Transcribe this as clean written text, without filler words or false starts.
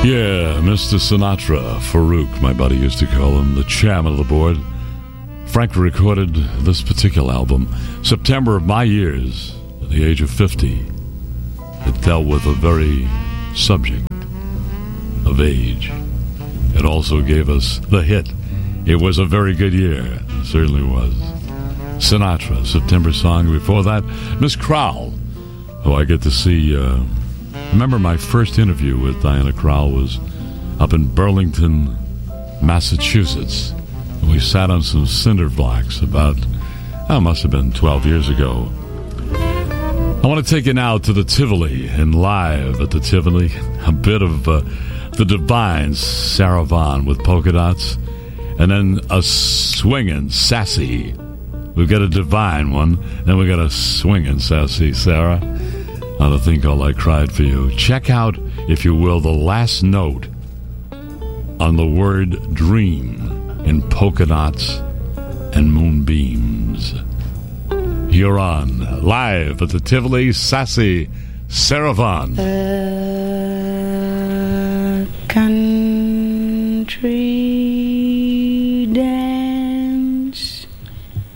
Yeah, Mr. Sinatra, Farouk, my buddy used to call him, the chairman of the board. Frank recorded this particular album, September of my years, at the age of 50. It dealt with a very subject of age. It also gave us the hit. It was a very good year. It certainly was. Sinatra, September song. Before that, Miss Crowell, who I get to see. Remember my first interview with Diana Crowell was up in Burlington, Massachusetts. We sat on some cinder blocks about, must have been 12 years ago. I want to take you now to the Tivoli, and live at the Tivoli, a bit of the Divine, Sarah Vaughan with Polka Dots, and then a swinging, sassy. We've got a Divine one, then we got a swinging, sassy Sarah on a thing called I Cried For You. Check out, if you will, the last note on the word dream in Polka Dots and Moonbeams. You're on, live at the Tivoli, sassy Sarah Vaughan. Country